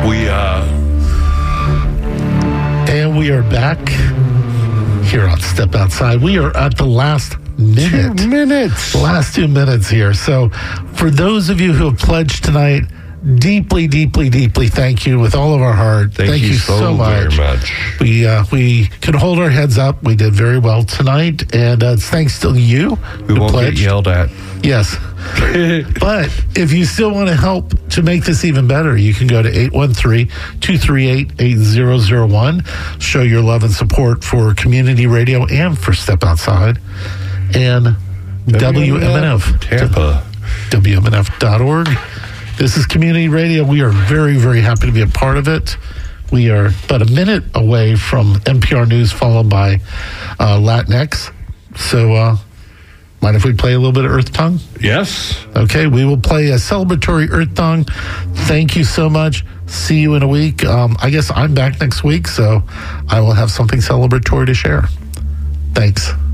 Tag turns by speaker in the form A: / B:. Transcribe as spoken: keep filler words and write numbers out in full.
A: We, uh...
B: And we are back here on Step Outside. We are at the last minute.
A: Two minutes.
B: Last two minutes here. So for those of you who have pledged tonight, deeply, deeply, deeply thank you with all of our heart.
A: Thank, thank you, you so, so much. very much.
B: We uh, we can hold our heads up. We did very well tonight, and uh, it's thanks to you.
A: We
B: who
A: won't
B: pledged.
A: get yelled at.
B: Yes. But if you still want to help to make this even better, you can go to eight one three, two three eight, eight zero zero one. Show your love and support for community radio and for Step Outside. And W M N F.
A: Tampa.
B: W M N F dot org. This is Community Radio. We are very, very happy to be a part of it. We are but a minute away from N P R News, followed by uh, Latinx. So, uh, mind if we play a little bit of Earth Tongue?
A: Yes.
B: Okay, we will play a celebratory Earth Tongue. Thank you so much. See you in a week. Um, I guess I'm back next week, so I will have something celebratory to share. Thanks.